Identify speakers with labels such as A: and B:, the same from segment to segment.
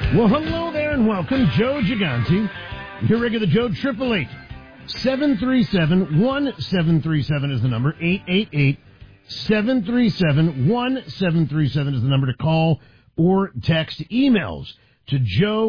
A: Well, hello there and welcome. Joe Gigante. Your regular Joe, 888-737-1737 is the number. 888-737-1737 is the number to call or text. Emails to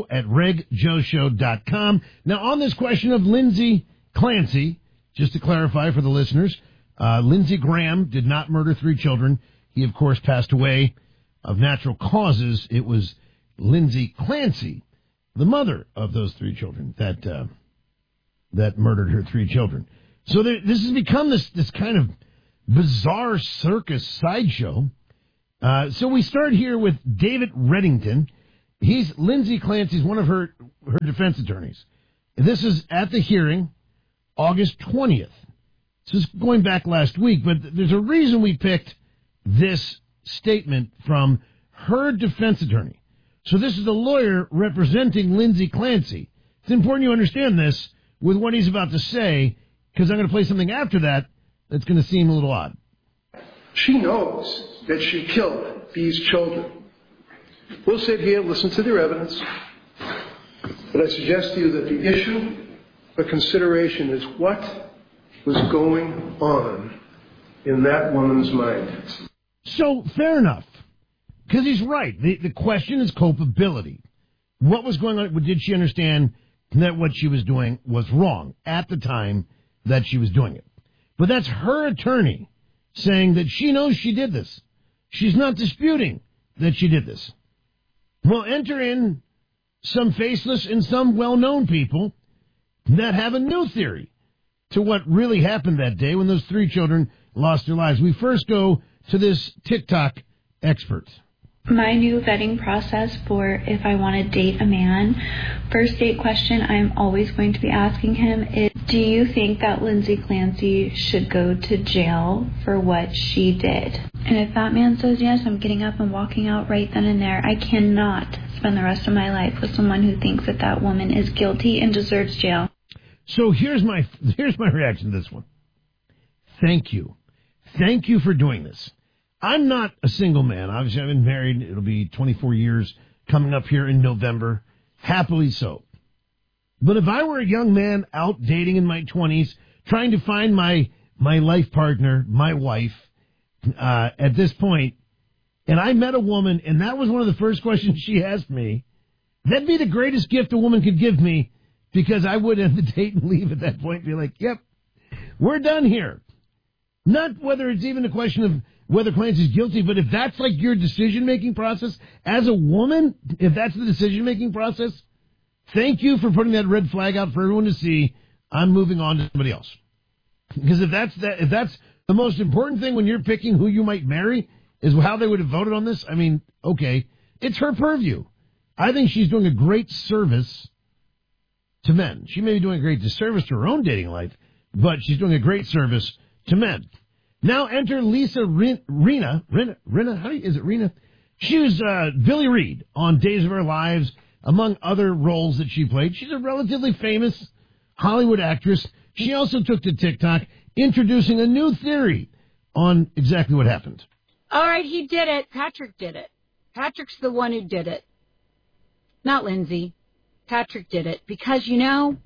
A: joe@regjoeshow.com. Now, on this question of Lindsay Clancy, just to clarify for the listeners, Lindsey Graham did not murder 3 children. He, of course, passed away of natural causes. It was Lindsay Clancy, the mother of those 3 children, that murdered her 3 children. So this has become this kind of bizarre circus sideshow. So we start here with David Reddington. He's Lindsay Clancy's one of her defense attorneys. And this is at the hearing, August 20th. This is going back last week, but there's a reason we picked this statement from her defense attorney. So this is a lawyer representing Lindsay Clancy. It's important you understand this with what he's about to say, because I'm going to play something after that that's going to seem a little odd.
B: She knows that she killed these children. We'll sit here, listen to their evidence, but I suggest to you that the issue for consideration is what was going on in that woman's mind.
A: So, fair enough. Because he's right. The question is culpability. What was going on? Did she understand that what she was doing was wrong at the time that she was doing it? But that's her attorney saying that she knows she did this. She's not disputing that she did this. Well, enter in some faceless and some well-known people that have a new theory to what really happened that day when those 3 children lost their lives. We first go to this TikTok expert.
C: My new vetting process for if I want to date a man, first date question I'm always going to be asking him is, do you think that Lindsay Clancy should go to jail for what she did? And if that man says yes, I'm getting up and walking out right then and there. I cannot spend the rest of my life with someone who thinks that that woman is guilty and deserves jail.
A: So here's my reaction to this one. Thank you. Thank you for doing this. I'm not a single man. Obviously, I've been married. It'll be 24 years coming up here in November. Happily so. But if I were a young man out dating in my 20s, trying to find my life partner, my wife, at this point, and I met a woman, and that was one of the first questions she asked me, that'd be the greatest gift a woman could give me, because I would end the date and leave at that point and be like, yep, we're done here. Not whether it's even a question of whether Clancy's guilty, but if that's like your decision-making process as a woman, if that's the decision-making process, thank you for putting that red flag out for everyone to see. I'm moving on to somebody else. Because if that's the most important thing when you're picking who you might marry is how they would have voted on this, I mean, okay, it's her purview. I think she's doing a great service to men. She may be doing a great disservice to her own dating life, but she's doing a great service to men. Now enter Lisa Rinna. Is it Rinna? She was Billy Reed on Days of Our Lives, among other roles that she played. She's a relatively famous Hollywood actress. She also took to TikTok, introducing a new theory on exactly what happened.
D: All right, he did it. Patrick did it. Patrick's the one who did it. Not Lindsay. Patrick did it. Because, you know,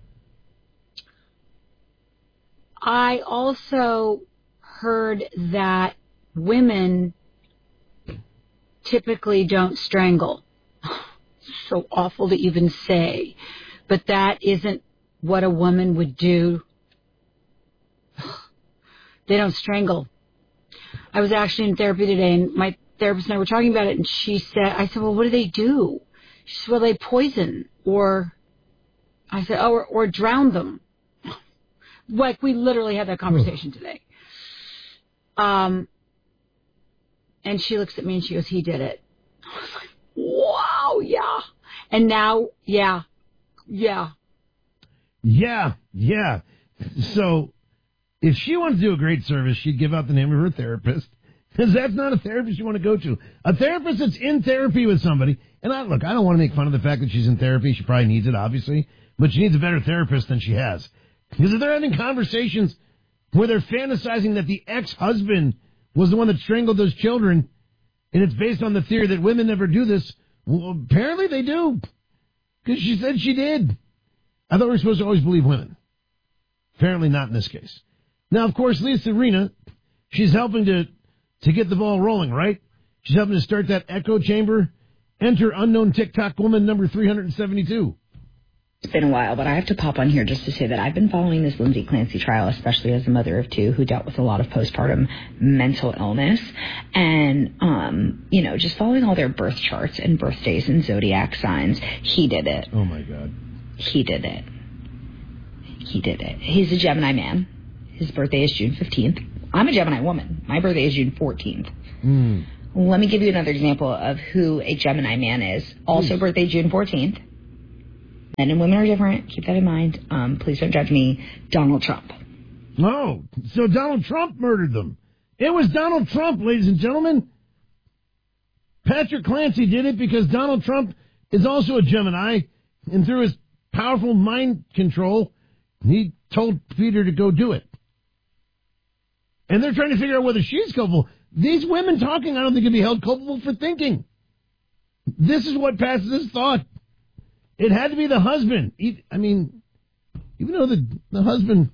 D: I also heard that women typically don't strangle. So awful to even say. But that isn't what a woman would do. They don't strangle. I was actually in therapy today, and my therapist and I were talking about it, and I said, well, what do they do? She said, well, they poison, or I said, oh, or drown them. Like, we literally had that conversation today. And she looks at me and she goes, he did it. I was like, wow, yeah. And now, yeah.
A: So if she wants to do a great service, she'd give out the name of her therapist, because that's not a therapist you want to go to. A therapist that's in therapy with somebody, and I don't want to make fun of the fact that she's in therapy. She probably needs it, obviously, but she needs a better therapist than she has. Because if they're having conversations where they're fantasizing that the ex-husband was the one that strangled those children, and it's based on the theory that women never do this, Well, apparently they do. Because she said she did. I thought we were supposed to always believe women. Apparently not in this case. Now, of course, Lisa Rinna, she's helping to get the ball rolling, right? She's helping to start that echo chamber. Enter unknown TikTok woman number 372.
E: It's been a while, but I have to pop on here just to say that I've been following this Lindsay Clancy trial, especially as a mother of two who dealt with a lot of postpartum mental illness. And, just following all their birth charts and birthdays and zodiac signs. He did it.
A: Oh, my God.
E: He did it. He's a Gemini man. His birthday is June 15th. I'm a Gemini woman. My birthday is June 14th. Let me give you another example of who a Gemini man is. Also birthday June 14th. Men and women are different. Keep that in mind. Please don't judge me. Donald Trump.
A: Oh, so Donald Trump murdered them. It was Donald Trump, ladies and gentlemen. Patrick Clancy did it because Donald Trump is also a Gemini, and through his powerful mind control, he told Peter to go do it. And they're trying to figure out whether she's culpable. These women talking, I don't think, can be held culpable for thinking. This is what passes as thought. It had to be the husband. Even though the husband,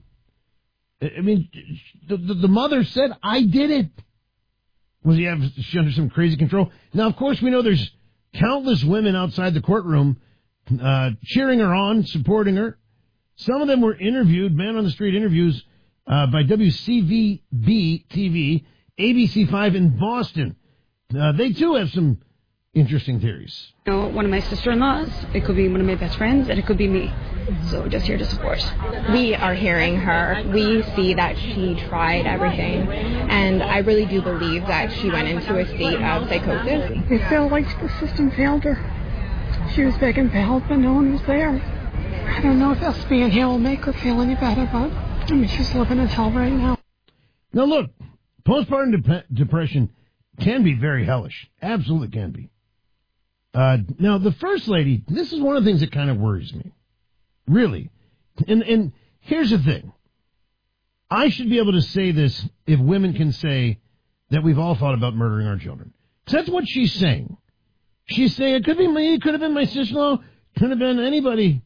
A: the mother said, I did it. Was she under some crazy control? Now, of course, we know there's countless women outside the courtroom cheering her on, supporting her. Some of them were interviewed, man-on-the-street interviews, by WCVB-TV, ABC5 in Boston. They, too, have some interesting theories.
F: One of my sister-in-laws, it could be one of my best friends, and it could be me. So just here to support.
G: We are hearing her. We see that she tried everything, and I really do believe that she went into a state of psychosis.
F: It felt like the system failed her. She was begging for help, and no one was there. I don't know if us being here will make her feel any better, but she's living in hell right now.
A: Now, look, postpartum depression can be very hellish. Absolutely can be. Now, the First Lady, this is one of the things that kind of worries me. Really. And here's the thing. I should be able to say this if women can say that we've all thought about murdering our children. Because that's what she's saying. She's saying it could be me, it could have been my sister-in-law, could have been anybody.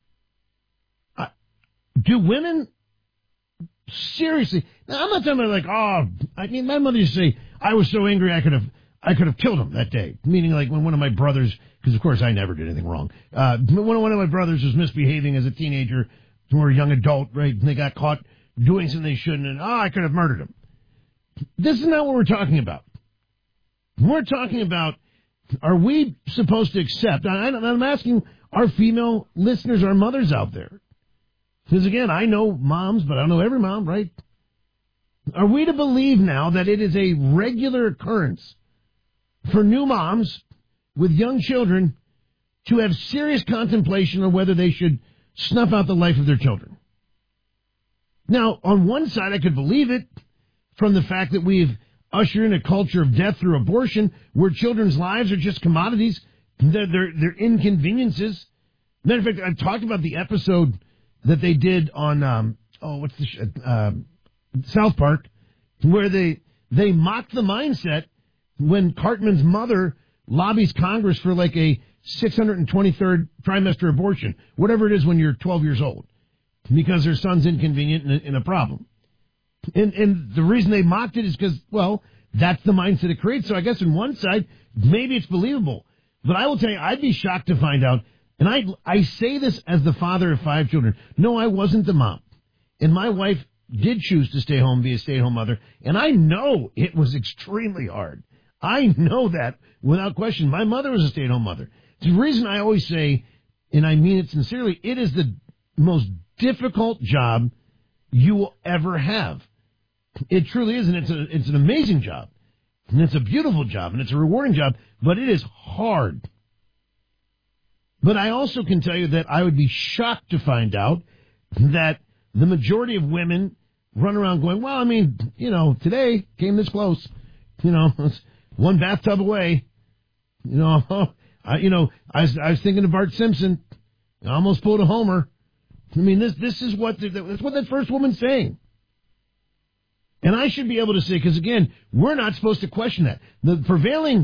A: Do women seriously? Now, I'm not talking about my mother used to say, I was so angry I could have killed him that day. Meaning like when one of my brothers, because of course I never did anything wrong, when one of my brothers was misbehaving as a teenager or a young adult, right, and they got caught doing something they shouldn't, and I could have murdered him. This is not what we're talking about. We're talking about, are we supposed to accept, I'm asking our female listeners, our mothers out there, because again, I know moms, but I don't know every mom, right? Are we to believe now that it is a regular occurrence for new moms with young children to have serious contemplation on whether they should snuff out the life of their children? Now, on one side, I could believe it from the fact that we've ushered in a culture of death through abortion where children's lives are just commodities. They're inconveniences. Matter of fact, I've talked about the episode that they did on, South Park, where they mocked the mindset when Cartman's mother lobbies Congress for like a 623rd trimester abortion, whatever it is when you're 12 years old, because their son's inconvenient and a problem. And the reason they mocked it is because, well, that's the mindset it creates. So I guess on one side, maybe it's believable. But I will tell you, I'd be shocked to find out, and I say this as the father of 5 children. No, I wasn't the mom. And my wife did choose to stay home, be a stay-at-home mother, and I know it was extremely hard. I know that without question. My mother was a stay-at-home mother. It's the reason I always say, and I mean it sincerely, it is the most difficult job you will ever have. It truly is, and it's an amazing job, and it's a beautiful job, and it's a rewarding job, but it is hard. But I also can tell you that I would be shocked to find out that the majority of women run around going, well, I mean, today came this close, it's one bathtub away, I was thinking of Bart Simpson, I almost pulled a homer. I mean, this is what that first woman's saying. And I should be able to say, because again, we're not supposed to question that. The prevailing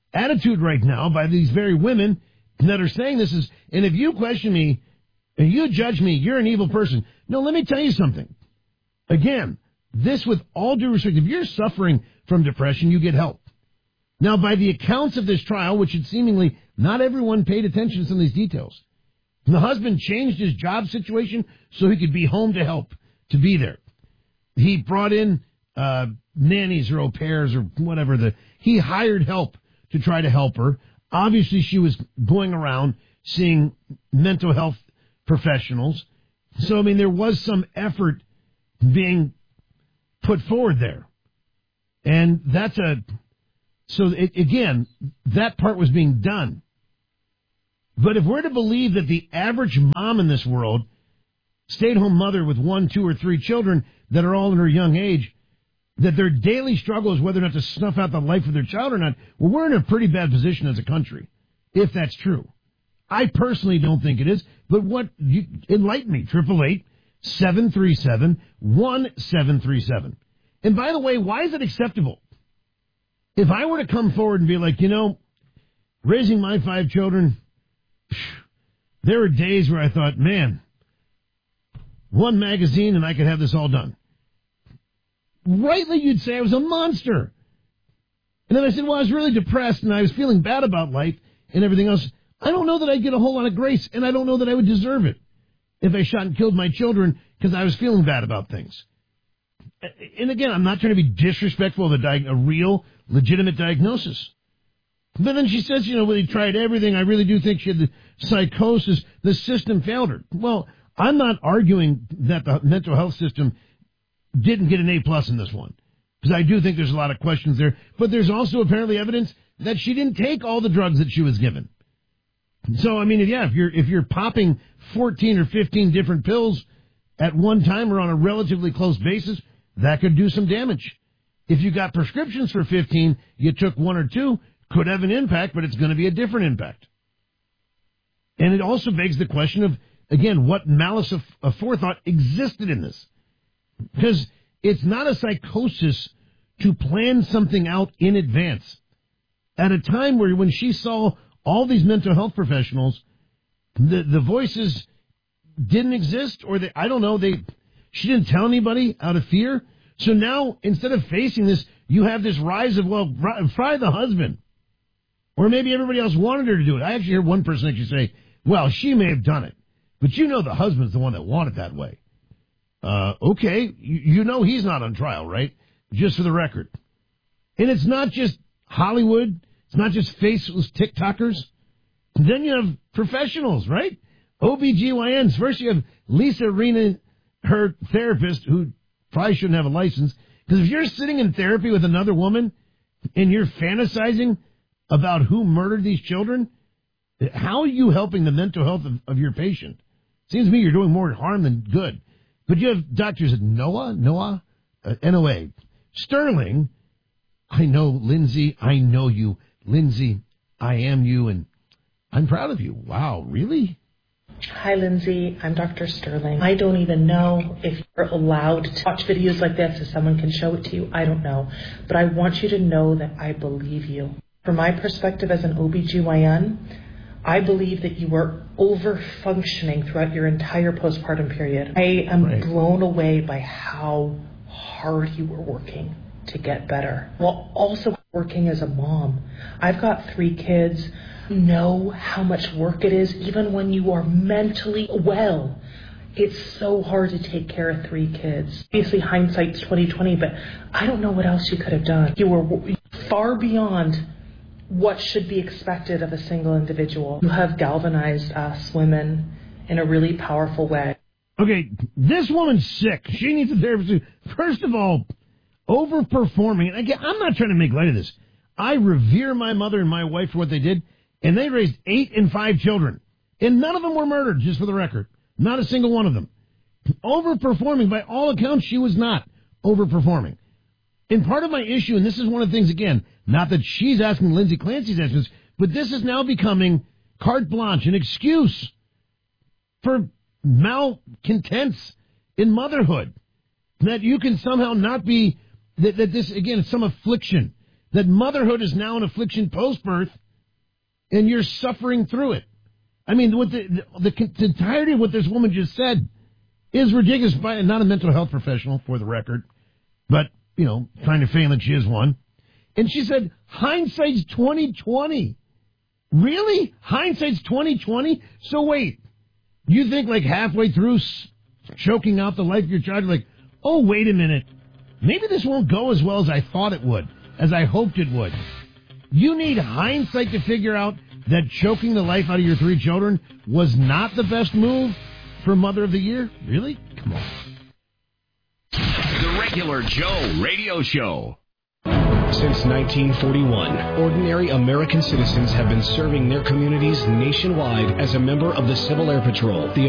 A: attitude right now by these very women that are saying this is, and if you question me and you judge me, you're an evil person. No, let me tell you something. Again, this with all due respect, if you're suffering from depression, you get help. Now, by the accounts of this trial, which is seemingly not everyone paid attention to some of these details, the husband changed his job situation so he could be home to help, to be there. He brought in nannies or au pairs or whatever. He hired help to try to help her. Obviously, she was going around seeing mental health professionals. So, I mean, there was some effort being put forward there. And again, that part was being done. But if we're to believe that the average mom in this world, stay-at-home mother with 1, 2, or 3 children that are all in her young age, that their daily struggle is whether or not to snuff out the life of their child or not, well, we're in a pretty bad position as a country, if that's true. I personally don't think it is, but enlighten me, 888-737-1737. And by the way, why is it acceptable? If I were to come forward and be like, raising my 5 children, there were days where I thought, man, one magazine and I could have this all done. Rightly, you'd say I was a monster. And then I said, well, I was really depressed and I was feeling bad about life and everything else. I don't know that I'd get a whole lot of grace, and I don't know that I would deserve it if I shot and killed my children because I was feeling bad about things. And again, I'm not trying to be disrespectful of a real, legitimate diagnosis. But then she says, when he tried everything, I really do think she had the psychosis. The system failed her. Well, I'm not arguing that the mental health system didn't get an A+ in this one, because I do think there's a lot of questions there. But there's also apparently evidence that she didn't take all the drugs that she was given. So, I mean, if you're popping 14 or 15 different pills at one time or on a relatively close basis, that could do some damage. If you got prescriptions for 15, you took 1 or 2, could have an impact, but it's going to be a different impact. And it also begs the question of, again, what malice of forethought existed in this. Because it's not a psychosis to plan something out in advance. At a time when she saw all these mental health professionals, the voices didn't exist, or she didn't tell anybody out of fear. So now, instead of facing this, you have this rise of, fry the husband. Or maybe everybody else wanted her to do it. I actually heard one person actually say, well, she may have done it, but the husband's the one that wanted it that way. Okay, he's not on trial, right? Just for the record. And it's not just Hollywood. It's not just faceless TikTokers. Then you have professionals, right? OBGYNs. First you have Lisa Rinna, her therapist, who probably shouldn't have a license. Because if you're sitting in therapy with another woman and you're fantasizing about who murdered these children, how are you helping the mental health of your patient? Seems to me you're doing more harm than good. But you have doctors at NOA, Sterling. I know, Lindsay, I know you. Lindsay, I am you, and I'm proud of you. Wow, really?
H: Hi, Lindsay. I'm Dr. Sterling. I don't even know if you're allowed to watch videos like this, if someone can show it to you. I don't know. But I want you to know that I believe you. From my perspective as an OBGYN, I believe that you were over-functioning throughout your entire postpartum period. I am blown away by how hard you were working to get better, while also working as a mom. I've got 3 kids. Know how much work it is, even when you are mentally well. It's so hard to take care of 3 kids. Obviously, hindsight's 20/20, but I don't know what else you could have done. You were far beyond what should be expected of a single individual. You have galvanized us women in a really powerful way.
A: Okay, this woman's sick. She needs a therapist. First of all, overperforming. And again, I'm not trying to make light of this. I revere my mother and my wife for what they did, and they raised 8 and 5 children. And none of them were murdered, just for the record. Not a single one of them. Overperforming, by all accounts, she was not overperforming. And part of my issue, and this is one of the things, again, not that she's asking Lindsay Clancy's answers, but this is now becoming carte blanche, an excuse for malcontents in motherhood. That you can somehow not be, that this, again, is some affliction. that motherhood is now an affliction post-birth, and you're suffering through it. I mean, what the entirety of what this woman just said is ridiculous. Not a mental health professional, for the record, but, trying to feign that she is one. And she said, hindsight's 20/20. Really? Hindsight's 20/20? So wait, you think like halfway through choking out the life of your child, you're like, oh, wait a minute. Maybe this won't go as well as I thought it would, as I hoped it would. You need hindsight to figure out that choking the life out of your 3 children was not the best move for Mother of the Year? Really? Come on.
I: The Regular Joe Radio Show.
J: Since 1941, ordinary American citizens have been serving their communities nationwide as a member of the Civil Air Patrol, the